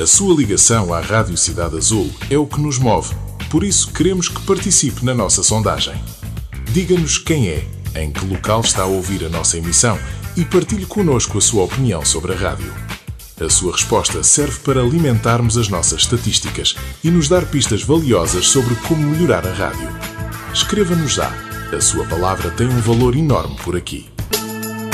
A sua ligação à Rádio Cidade Azul é o que nos move, por isso queremos que participe na nossa sondagem. Diga-nos quem é, em que local está a ouvir a nossa emissão e partilhe connosco a sua opinião sobre a rádio. A sua resposta serve para alimentarmos as nossas estatísticas e nos dar pistas valiosas sobre como melhorar a rádio. Escreva-nos já. A sua palavra tem um valor enorme por aqui.